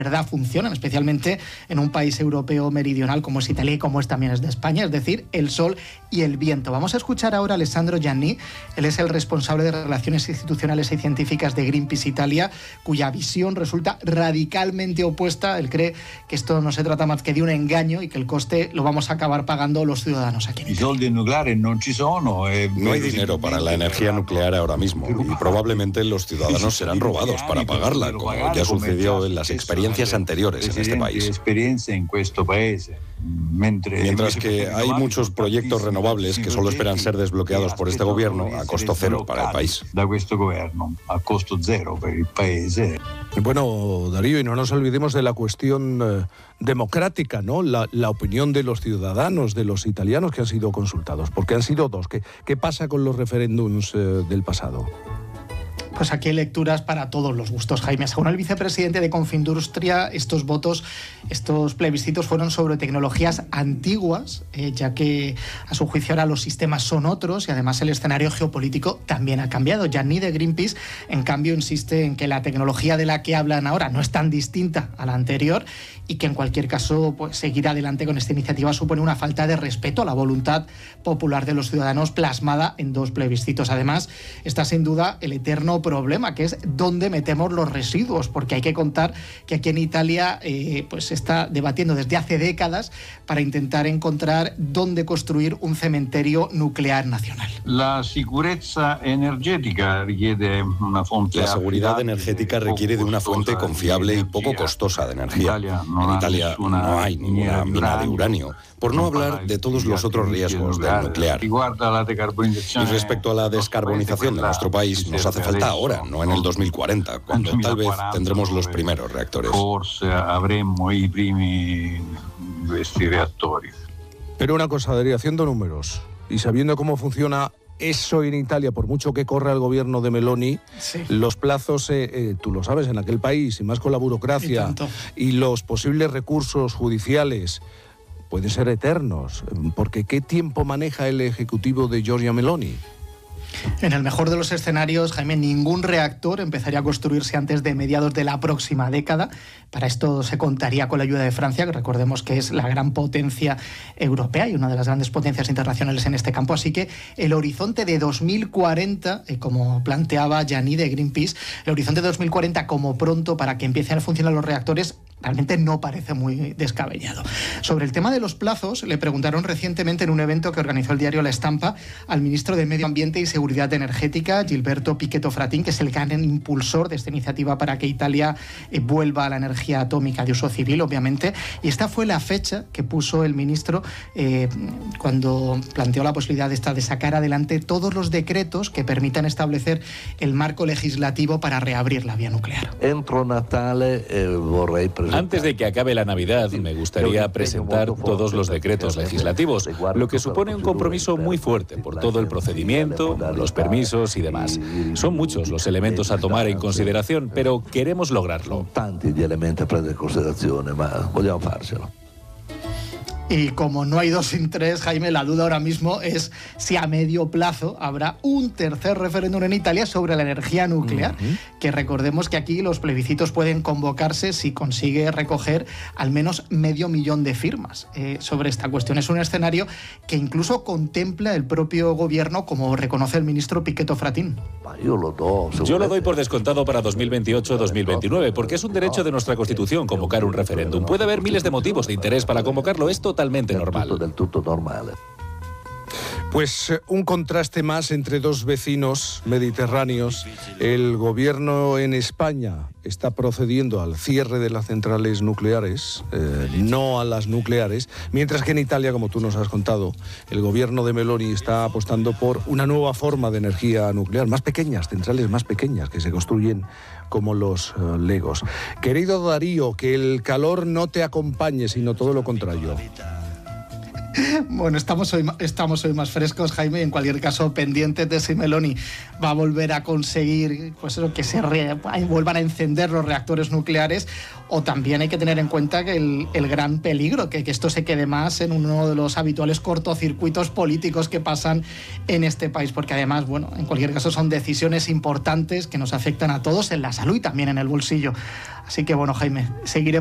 verdad funcionan, especialmente en un país europeo meridional como es Italia y como es también es de España, es decir, el sol y el viento. Vamos a escuchar ahora a Alessandro Gianni, él es el responsable de Relaciones Institucionales y Científicas de Greenpeace Italia, cuya visión resulta radicalmente opuesta. Él cree que esto no se trata más que de un engaño y que el coste lo vamos a acabar pagando los ciudadanos aquí en Italia. No hay dinero para la energía nuclear ahora mismo y probablemente los ciudadanos serán robados para pagarla, como ya sucedió en las experiencias anteriores en este país. Mientras que hay muchos proyectos renovables que solo esperan ser desbloqueados por este gobierno a costo cero para el país. Bueno, Darío, y no nos olvidemos de la cuestión democrática, ¿no? La opinión de los ciudadanos, de los italianos que han sido consultados, porque han sido dos. ¿Qué pasa con los referéndums del pasado? Pues aquí hay lecturas para todos los gustos, Jaime. Según el vicepresidente de Confindustria, estos votos, estos plebiscitos fueron sobre tecnologías antiguas, ya que a su juicio ahora los sistemas son otros y además el escenario geopolítico también ha cambiado. Gianni de Greenpeace, en cambio, insiste en que la tecnología de la que hablan ahora no es tan distinta a la anterior y que en cualquier caso pues, seguir adelante con esta iniciativa supone una falta de respeto a la voluntad popular de los ciudadanos plasmada en dos plebiscitos. Además, está sin duda el eterno problema, que es dónde metemos los residuos, porque hay que contar que aquí en Italia pues se está debatiendo desde hace décadas para intentar encontrar dónde construir un cementerio nuclear nacional. La seguridad energética requiere de una fuente confiable y poco costosa de energía. En Italia no hay ninguna mina de uranio, por no hablar de todos los otros riesgos del nuclear. Y respecto a la descarbonización de nuestro país, nos hace falta ahora, no en el 2040, cuando tal vez tendremos los primeros reactores. Pero una cosa, Darío, haciendo números y sabiendo cómo funciona eso en Italia, por mucho que corra el gobierno de Meloni, sí, los plazos, tú lo sabes, en aquel país, y más con la burocracia y los posibles recursos judiciales, pueden ser eternos, porque ¿qué tiempo maneja el ejecutivo de Giorgia Meloni? En el mejor de los escenarios, Jaime, ningún reactor empezaría a construirse antes de mediados de la próxima década. Para esto se contaría con la ayuda de Francia, que recordemos que es la gran potencia europea y una de las grandes potencias internacionales en este campo. Así que el horizonte de 2040, como planteaba Gianni de Greenpeace, el horizonte de 2040 como pronto para que empiecen a funcionar los reactores, realmente no parece muy descabellado. Sobre el tema de los plazos, le preguntaron recientemente en un evento que organizó el diario La Estampa al ministro de Medio Ambiente y Seguridad Energética, Gilberto Pichetto Fratin, que es el gran impulsor de esta iniciativa para que Italia vuelva a la energía atómica de uso civil, obviamente. Y esta fue la fecha que puso el ministro cuando planteó la posibilidad de sacar adelante todos los decretos que permitan establecer el marco legislativo para reabrir la vía nuclear. Entro Natale vorrei presentar. Antes de que acabe la Navidad, me gustaría presentar todos los decretos legislativos, lo que supone un compromiso muy fuerte por todo el procedimiento, los permisos y demás. Son muchos los elementos a tomar en consideración, pero queremos lograrlo. Tanti di elementi a prendere in considerazione, ma vogliamo farcelo. Y como no hay dos sin tres, Jaime, la duda ahora mismo es si a medio plazo habrá un tercer referéndum en Italia sobre la energía nuclear, que recordemos que aquí los plebiscitos pueden convocarse si consigue recoger al menos 500.000 de firmas sobre esta cuestión. Es un escenario que incluso contempla el propio gobierno, como reconoce el ministro Pichetto Fratin. Yo lo doy por descontado para 2028-2029, porque es un derecho de nuestra Constitución convocar un referéndum. Puede haber miles de motivos de interés para convocarlo, es totalmente normal. Del tutto normale. Pues un contraste más entre dos vecinos mediterráneos. El gobierno en España está procediendo al cierre de las centrales nucleares, no a las nucleares, mientras que en Italia, como tú nos has contado, el gobierno de Meloni está apostando por una nueva forma de energía nuclear, más pequeñas, centrales más pequeñas, que se construyen como los Legos. Querido Darío, que el calor no te acompañe, sino todo lo contrario. Bueno, estamos hoy más frescos, Jaime, y en cualquier caso pendientes de si Meloni va a volver a conseguir pues eso, que vuelvan a encender los reactores nucleares, o también hay que tener en cuenta que el gran peligro, que esto se quede más en uno de los habituales cortocircuitos políticos que pasan en este país, porque además, bueno, en cualquier caso son decisiones importantes que nos afectan a todos en la salud y también en el bolsillo. Así que bueno, Jaime, seguiremos